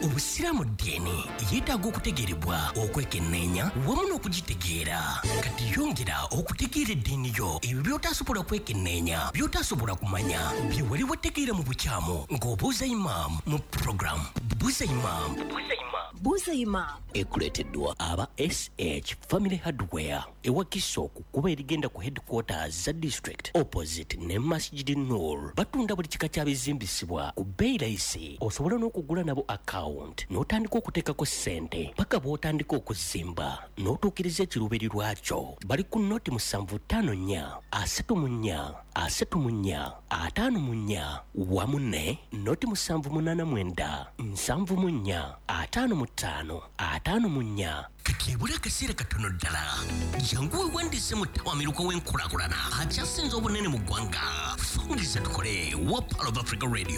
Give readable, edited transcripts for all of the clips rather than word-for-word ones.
Obusiraamu ddiini yeetaaga okutegeerebwa okwekenneenya wamu n'okugitegeera. Kati yongera okutegeera eddiini yo ebyo by'otasobola kwekenneenya by'otasobola kumanya bye wali wategeera mu bukyamu ng'obuuza imaamu mu program Buuza Imam. Buuza Imam ekuleeteddwa aba SH Family Hardware ewa Kisooku kuba erigenda ku headquarters za district opposite ne Masjid Noor. Batunda buli kika kya bizimbisibwa ku bbeeyi layisi. Osobola n'okugula nabo account n'otandika okuteekako ssente paka bw'otandika okuzimba n'otuukiriza ekiruubirirwa kyo. Bali ku noti 754 34 34 54 wamu ne noti 789 74 55 54. Kati ebula akaseera katono ddala jangu weewandise mu ttawamiruka w'enkulaakulana akyasinze obunene mu ggwanga. Fungiza tukole wa Pearl of Africa Radio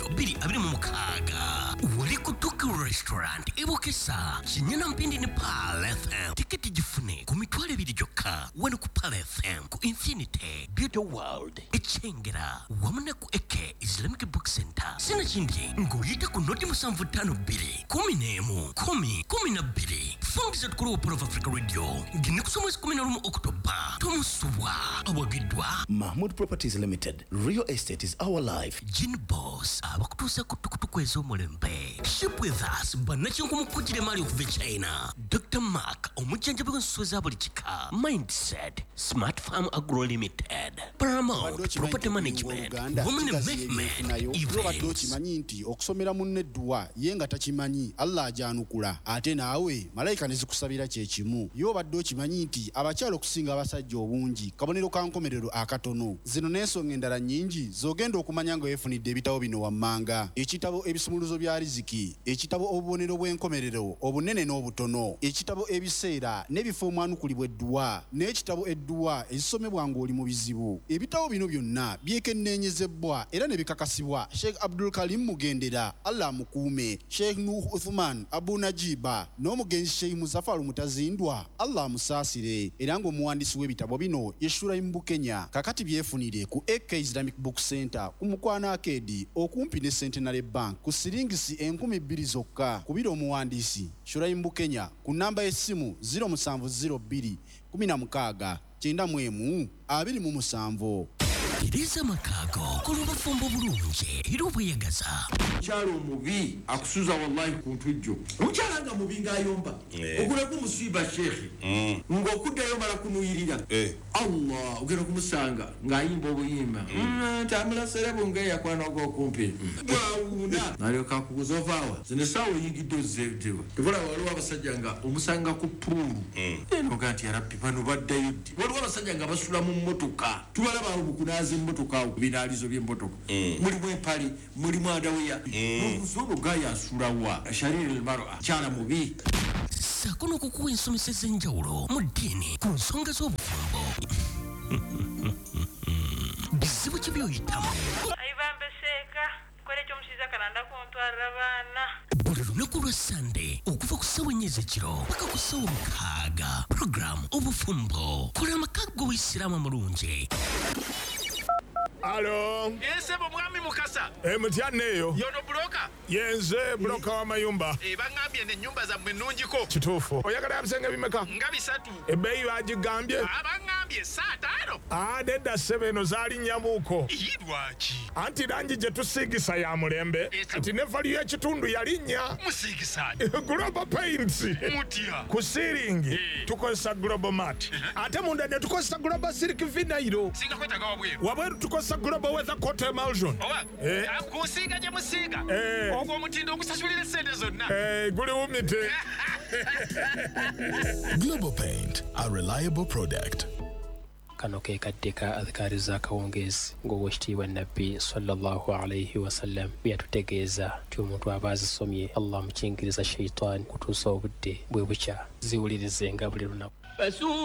226 wali ku Tuku Restaurant ebokesa Kinyana Mpindi ne Pearl FM. Tiketi gifune ku mitwalo 2 gyokka wano ku Pearl FM ku Infinity Beauty World Echengera wamu ne ku Eke Islamic Book Center. Sina kindi ng'oyita ku noti 752 11 10 12. Fungiza tukole Pearl of Africa Radio gine kusoma 11 October tomusubwa abagidwa Mahmoud Properties Limited. Real estate is our life. Gin Boss abakutuusa ku tukutuku ez'omulembe. Ship with us bannakinku mukujjire maali okuva China. Dr. Mark omujjanjabi w'ensuso za buli kika. Mindset Smart Farm Agro Limited. Paramount Property Management. Women Investment Events. Okimanyi nti okusomera munne edduwa ye nga takimanyi Allah ajanukula ate naawe malayika ne zikusabira kye kimu. Yo badde okimanyi nti abakyala okusinga abasajja obungi kabonero ka nkomerero akatono. Zino n'ensonga endala nnyingi z'ogenda okumanya nga weefunidde ebitabo bino wammanga. Ekitabo ebisumuluzo bya riziki, ekitabo obubonero bw'enkomerero obunene n'obutono, ekitabo ebiseera n'ebifo omwanukulibwa edduwa, n'ekitabo edduwa ezisomebwa ng'oli mu bizibu. Ebitabo bino byonna byekenneenyezebwa era ne bikakasibwa Sheikh Abdul Karim Mugendera, Allah mukuume, Sheikh Nuh Uthman Abu Najiba n'omugenzi Sheikh Muzaffar Mutazindwa, Allah musaasire. Era ng'omuwandiisi w'ebitabo bino ye Shuraim Bukenya. Kakati byefunire ku AK Islamic Book Center ku Mukwana Arcade okumpi ne Centenary Bank ku siringisi 2000 zokka. Kubira omuwandiisi Shuraim Bukenya ku namba y'essimu 0702 16 91 27. Iriza makago kulubafumbo bulungi era obweyagaza. Kyalo mubi akusuza wallahi ku ntujjo. Mukyalanga mubi ngayomba. Ogula ku musiba shekhi. Ngokuddayo mala kunuyirira. Allah ugera kumusanga ngayimba obuyimba. Tamula serebo ngaya kwana okumpi. Mwawuna. Nalyo kakuzovawa. Zine sawo yigiddo zedewa. Tubula waliwo abasajja nga omusanga ku pulu. Eno gati ya rabbi bano baddayo. Waliwo abasajja nga basula mu mmotoka. Tubala bawo bukunazi mmotoka binalizo by'emmotoka. Mulimu empali, mulimu adawiya. N'obusobo gaya asulawa. Shariri al-mar'a kyala mubi. Sakono kukuwa ensomesa ez'enjawulo mu ddiini ku nsonga z'obufumbo. Bizibu ki by'oyitamu? Ayibambeseka kwere ky'omushiza kananda kuntwalira baana. Buli lunaku lwa Sande okuva ku ssawa 4 ekiro paka ku ssawa 6. Program obufumbo. Kola amakago w'Isiraamu amulungi. Alo. Yese mwami mukasa. Mutyanneyo. Yono broka. Yenze broka wa mayumba. Bangambye ne nyumba za mwenunjiko. Kituufu. Oyagala yabisenge bimeka? Nga 3. Ebbeeyi bagigambye? Abangambye 5. Nedda 7 zaali nyabuuko. Yidwaki. Anti langi gye tusiigisa ya mulembe. Kati ne valiyo y'ekitundu yalinnya. Musiigisani. Global Paints. Mutya. Ku ceiling tukozesa Global Mat. Ate munda ne tukozesa Global Silk Vinyl. Singa kwetaga wabweru. Wabweru tukozesa Global Weather Coat Emulsion. Kusiiga gye musiiga. Ogwo omutindo okusasulira sente zonna. Guli wumite. Global Paint, a reliable product. Kano ke katika adhikari za kawongezi ng'owekitiibwa nabbi sallallahu alayhi wasallam byatutegeeza ti omuntu aba azisomye Allah mukingiriza shaitan kutuusa obudde bwe bukya ziwulirizenga buli lunaku.